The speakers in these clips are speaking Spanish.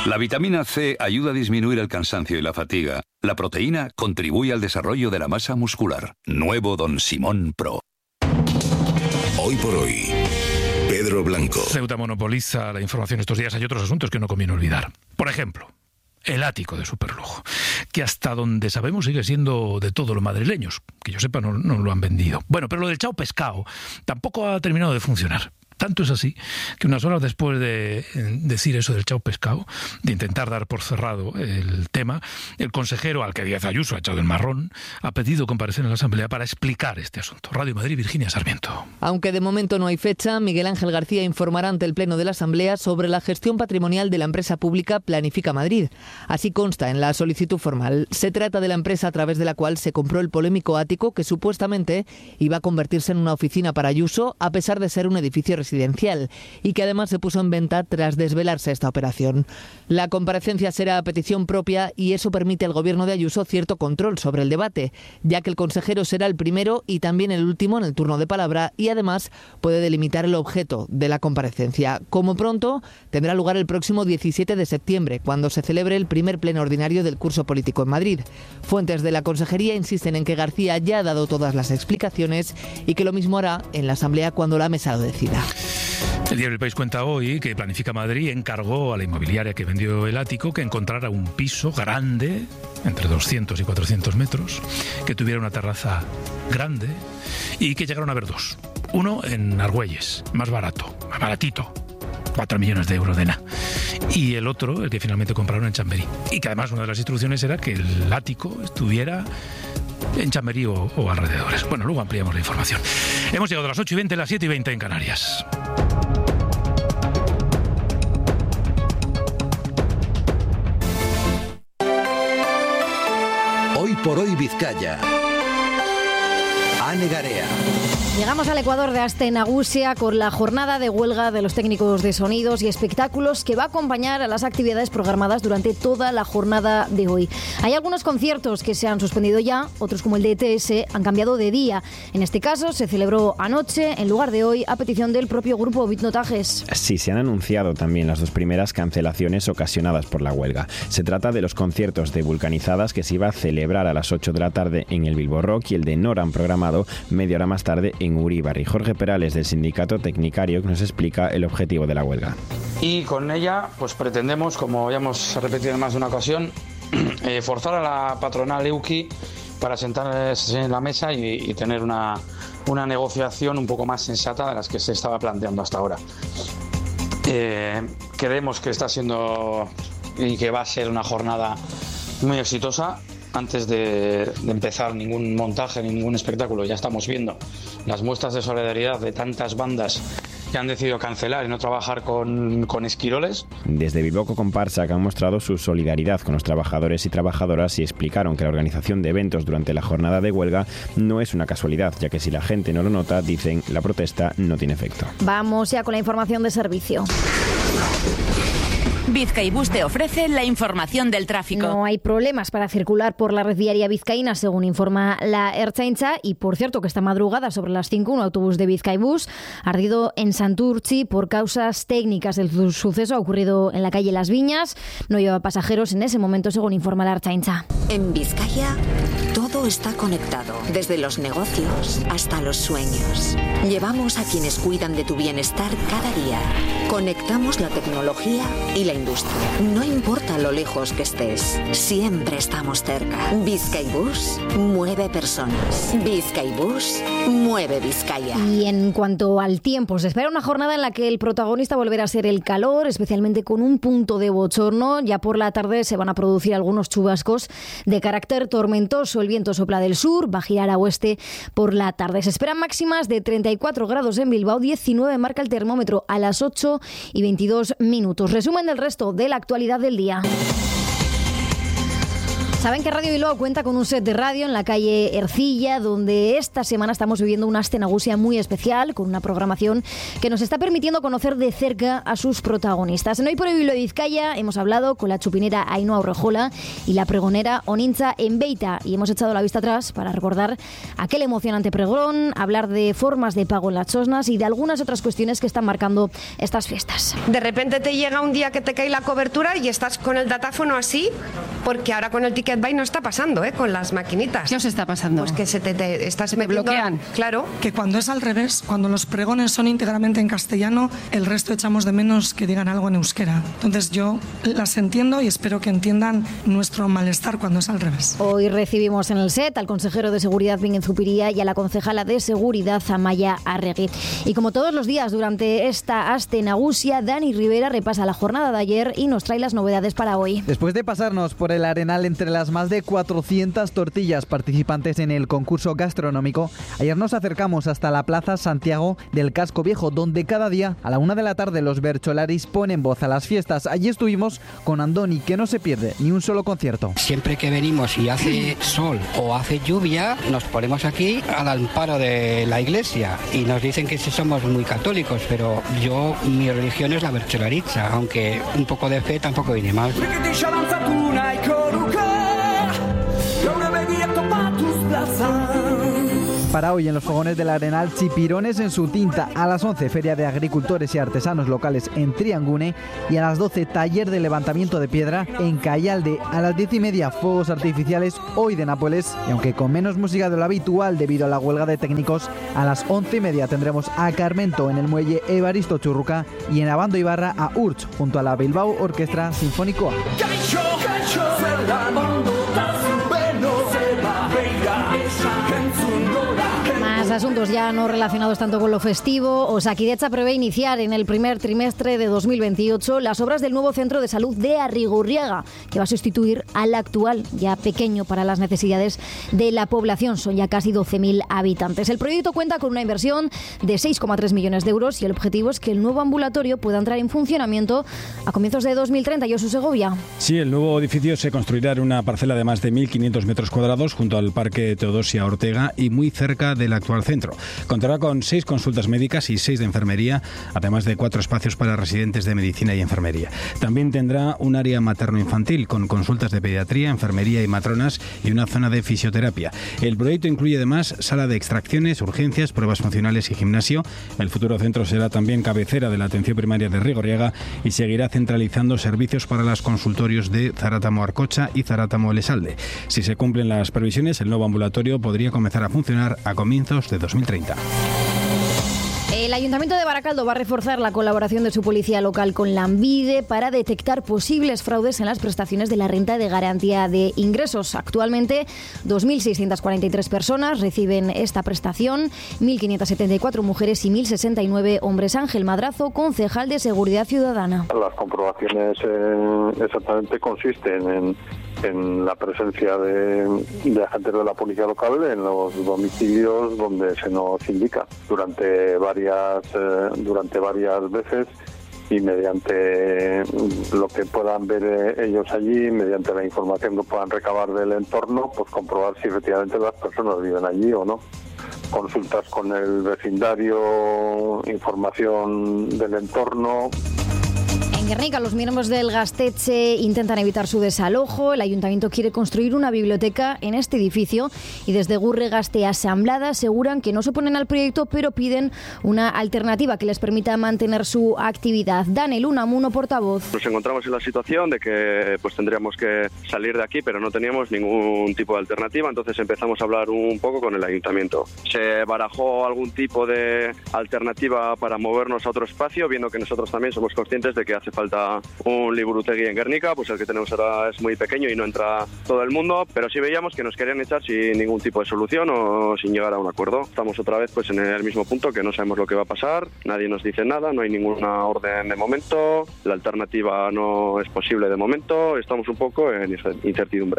La vitamina C ayuda a disminuir el cansancio y la fatiga. La proteína contribuye al desarrollo de la masa muscular. Nuevo Don Simón Pro. Hoy por hoy, Pedro Blanco. Ceuta monopoliza la información estos días. Hay otros asuntos que no conviene olvidar. Por ejemplo, el ático de superlujo, que hasta donde sabemos sigue siendo de todos los madrileños. Que yo sepa, no lo han vendido. Bueno, pero lo del Chao Pescado tampoco ha terminado de funcionar. Tanto es así que unas horas después de decir eso del Chao Pescado, de intentar dar por cerrado el tema, el consejero, al que Díaz Ayuso ha echado el marrón, ha pedido comparecer en la Asamblea para explicar este asunto. Radio Madrid, Virginia Sarmiento. Aunque de momento no hay fecha, Miguel Ángel García informará ante el Pleno de la Asamblea sobre la gestión patrimonial de la empresa pública Planifica Madrid. Así consta en la solicitud formal. Se trata de la empresa a través de la cual se compró el polémico ático que supuestamente iba a convertirse en una oficina para Ayuso, a pesar de ser un edificio residencial, y que además se puso en venta tras desvelarse esta operación. La comparecencia será a petición propia y eso permite al gobierno de Ayuso cierto control sobre el debate, ya que el consejero será el primero y también el último en el turno de palabra y además puede delimitar el objeto de la comparecencia. Como pronto, tendrá lugar el próximo 17 de septiembre, cuando se celebre el primer pleno ordinario del curso político en Madrid. Fuentes de la Consejería insisten en que García ya ha dado todas las explicaciones y que lo mismo hará en la Asamblea cuando la mesa lo decida. El diario El País cuenta hoy que Planifica Madrid encargó a la inmobiliaria que vendió el ático que encontrara un piso grande, entre 200 y 400 metros, que tuviera una terraza grande y que llegaron a haber dos. Uno en Argüelles, más barato, más baratito, 4 millones de euros de nada. Y el otro, el que finalmente compraron en Chamberí. Y que además una de las instrucciones era que el ático estuviera en Chamberí o alrededores. Bueno, luego ampliamos la información. Hemos llegado a las 8:20, las 7:20 en Canarias. Hoy por hoy Vizcaya. Ane Garea. Llegamos al Ecuador de Aste Nagusia con la jornada de huelga de los técnicos de sonidos y espectáculos que va a acompañar a las actividades programadas durante toda la jornada de hoy. Hay algunos conciertos que se han suspendido ya, otros como el de ETS han cambiado de día. En este caso se celebró anoche en lugar de hoy a petición del propio grupo Bitnotajes. Sí, se han anunciado también las dos primeras cancelaciones ocasionadas por la huelga. Se trata de los conciertos de Vulcanizadas que se iba a celebrar a las 8 de la tarde en el Bilbo Rock y el de Noran programado media hora más tarde en Uríbarri. Jorge Perales del sindicato Tecnicario nos explica el objetivo de la huelga. Y con ella pues pretendemos, como ya hemos repetido en más de una ocasión, forzar a la patronal EUKI para sentarse en la mesa y tener una negociación un poco más sensata de las que se estaba planteando hasta ahora. Creemos que está siendo y que va a ser una jornada muy exitosa. Antes de empezar ningún montaje, ningún espectáculo, ya estamos viendo las muestras de solidaridad de tantas bandas que han decidido cancelar y no trabajar con Esquiroles. Desde Bilboco Comparsa que han mostrado su solidaridad con los trabajadores y trabajadoras y explicaron que la organización de eventos durante la jornada de huelga no es una casualidad, ya que si la gente no lo nota, dicen, la protesta no tiene efecto. Vamos ya con la información de servicio. Bizkaibus te ofrece la información del tráfico. No hay problemas para circular por la red viaria vizcaína, según informa la Ertzaintza. Y por cierto, que esta madrugada sobre las 5 un autobús de Bizkaibus ardido en Santurtzi por causas técnicas. El suceso ha ocurrido en la calle Las Viñas. No lleva pasajeros en ese momento, según informa la Ertzaintza. En Vizcaya todo está conectado, desde los negocios hasta los sueños. Llevamos a quienes cuidan de tu bienestar cada día. Conectamos la tecnología y la industria. No importa lo lejos que estés, siempre estamos cerca. Bizkaibus mueve personas. Bizkaibus mueve Vizcaya. Y en cuanto al tiempo, se espera una jornada en la que el protagonista volverá a ser el calor, especialmente con un punto de bochorno. Ya por la tarde se van a producir algunos chubascos de carácter tormentoso. El viento sopla del sur, va a girar a oeste por la tarde. Se esperan máximas de 34 grados en Bilbao, 19 marca el termómetro a las 8:22. Resumen del resto de la actualidad del día. Saben que Radio Bilbao cuenta con un set de radio en la calle Ercilla, donde esta semana estamos viviendo una Aste Nagusia muy especial, con una programación que nos está permitiendo conocer de cerca a sus protagonistas. En Hoy por Hoy Bilbao Vizcaya hemos hablado con la chupinera Ainhoa Urrejola y la pregonera Onintza Enbeita, y hemos echado la vista atrás para recordar aquel emocionante pregón, hablar de formas de pago en las chosnas y de algunas otras cuestiones que están marcando estas fiestas. De repente te llega un día que te cae la cobertura y estás con el datáfono así, porque ahora con el Ticket Buy no está pasando, con las maquinitas. ¿Qué os está pasando? Pues que te estás metiendo, bloquean. Claro. Que cuando es al revés, cuando los pregones son íntegramente en castellano, el resto echamos de menos que digan algo en euskera. Entonces yo las entiendo y espero que entiendan nuestro malestar cuando es al revés. Hoy recibimos en el set al consejero de Seguridad Bingen Zupiria y a la concejala de Seguridad Amaia Arregui. Y como todos los días durante esta Aste Nagusia, Dani Rivera repasa la jornada de ayer y nos trae las novedades para hoy. Después de pasarnos por el Arenal entre las más de 400 tortillas participantes en el concurso gastronómico, ayer nos acercamos hasta la Plaza Santiago del Casco Viejo, donde cada día a la 1 de la tarde los bercholaris ponen voz a las fiestas. Allí estuvimos con Andoni, que no se pierde ni un solo concierto. Siempre que venimos y hace sol o hace lluvia, nos ponemos aquí al amparo de la iglesia y nos dicen que somos muy católicos, pero mi religión es la bercholaritza, aunque un poco de fe tampoco viene mal. Para hoy en los fogones del Arenal, chipirones en su tinta. A las 11, Feria de Agricultores y Artesanos Locales en Triangune. Y a las 12, taller de levantamiento de piedra en Callalde. A las 10:30, fuegos artificiales hoy de Nápoles. Y aunque con menos música de lo habitual debido a la huelga de técnicos, a las 11:30 tendremos a Carmento en el muelle Evaristo Churruca y en Abando Ibarra a Urch junto a la Bilbao Orquestra Sinfónicoa. Más asuntos ya no relacionados tanto con lo festivo. Osakidetza prevé iniciar en el primer trimestre de 2028 las obras del nuevo centro de salud de Arrigorriaga, que va a sustituir al actual, ya pequeño para las necesidades de la población. Son ya casi 12.000 habitantes. El proyecto cuenta con una inversión de 6,3 millones de euros y el objetivo es que el nuevo ambulatorio pueda entrar en funcionamiento a comienzos de 2030. Josu Segovia. Sí, el nuevo edificio se construirá en una parcela de más de 1.500 metros cuadrados junto al Parque Teodosia Ortega y muy cerca del actual centro. Contará con 6 consultas médicas y 6 de enfermería, además de 4 espacios para residentes de medicina y enfermería. También tendrá un área materno-infantil con consultas de pediatría, enfermería y matronas y una zona de fisioterapia. El proyecto incluye además sala de extracciones, urgencias, pruebas funcionales y gimnasio. El futuro centro será también cabecera de la atención primaria de Arrigorriaga y seguirá centralizando servicios para los consultorios de Zarátamo Arcocha y Zarátamo Lesalde. Si se cumplen las previsiones, el nuevo ambulatorio podría comenzar a funcionar a comienzos de 2030. El Ayuntamiento de Baracaldo va a reforzar la colaboración de su policía local con Lanbide para detectar posibles fraudes en las prestaciones de la renta de garantía de ingresos. Actualmente, 2.643 personas reciben esta prestación, 1.574 mujeres y 1.069 hombres. Ángel Madrazo, concejal de Seguridad Ciudadana. Las comprobaciones exactamente consisten en la presencia de agentes de la policía local en los domicilios donde se nos indica durante varias veces y mediante lo que puedan ver ellos allí, mediante la información que puedan recabar del entorno, pues comprobar si efectivamente las personas viven allí o no. Consultas con el vecindario, información del entorno. En Guernica, los miembros del Gaztetxe intentan evitar su desalojo. El ayuntamiento quiere construir una biblioteca en este edificio y desde Gurre Gazte Asamblada aseguran que no se oponen al proyecto, pero piden una alternativa que les permita mantener su actividad. Daniel Unamuno, portavoz. Nos encontramos en la situación de que pues tendríamos que salir de aquí, pero no teníamos ningún tipo de alternativa, entonces empezamos a hablar un poco con el ayuntamiento. Se barajó algún tipo de alternativa para movernos a otro espacio, viendo que nosotros también somos conscientes de que hace falta un liburutegi en Guernica, pues el que tenemos ahora es muy pequeño y no entra todo el mundo, pero sí veíamos que nos querían echar sin ningún tipo de solución o sin llegar a un acuerdo. Estamos otra vez pues en el mismo punto, que no sabemos lo que va a pasar, nadie nos dice nada, no hay ninguna orden de momento, la alternativa no es posible de momento, estamos un poco en incertidumbre.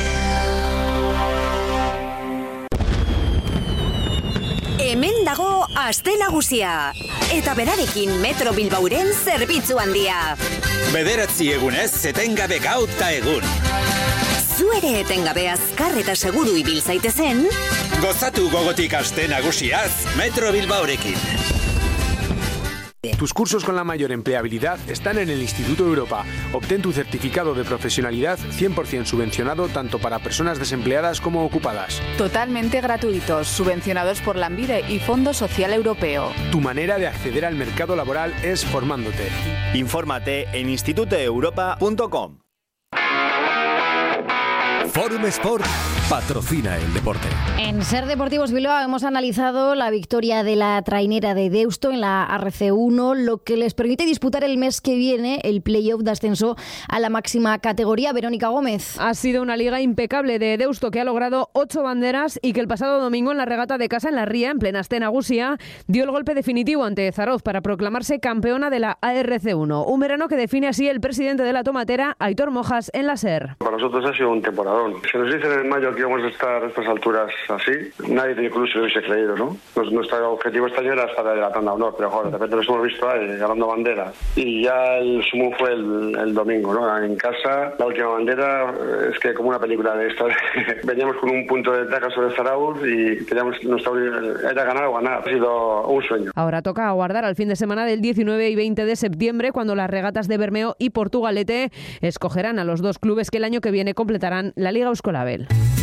Hemen dago aste nagusia. Eta berarekin Metro Bilbauren zerbitzu handia. 9 egunez, etengabe gaur ta egun. Zu ere etengabe azkar eta seguru ibil zaitezen. Gozatu gogotik aste nagusiaz, Metro Bilbaurekin. Tus cursos con la mayor empleabilidad están en el Instituto Europa. Obtén tu certificado de profesionalidad 100% subvencionado tanto para personas desempleadas como ocupadas. Totalmente gratuitos, subvencionados por Lanbide y Fondo Social Europeo. Tu manera de acceder al mercado laboral es formándote. Infórmate en institutoeuropa.com. Forum Sport patrocina el deporte. En Ser Deportivos Bilbao hemos analizado la victoria de la trainera de Deusto en la RC1, lo que les permite disputar el mes que viene el playoff de ascenso a la máxima categoría. Verónica Gómez. Ha sido una liga impecable de Deusto que ha logrado 8 banderas y que el pasado domingo en la regata de casa en La Ría, en plena Aste Nagusia, dio el golpe definitivo ante Zarauz para proclamarse campeona de la ARC1. Un verano que define así el presidente de la tomatera, Aitor Mojas, en la SER. Para nosotros ha sido un temporadón. Se nos dice en mayo que íbamos a estar a estas alturas así, nadie incluso lo hubiese creído, ¿no? Nuestro objetivo este año era estar de la tanda de honor, pero joder, de repente nos hemos visto ahí ganando banderas. Y ya el sumo fue el domingo, ¿no? En casa, la última bandera es que como una película de estas. Veníamos con un punto de ventaja sobre Zarauz y teníamos era ganar o ganar. Ha sido un sueño. Ahora toca aguardar al fin de semana del 19 y 20 de septiembre, cuando las regatas de Bermeo y Portugalete escogerán a los dos clubes que el año que viene completarán la Liga Euskolabel.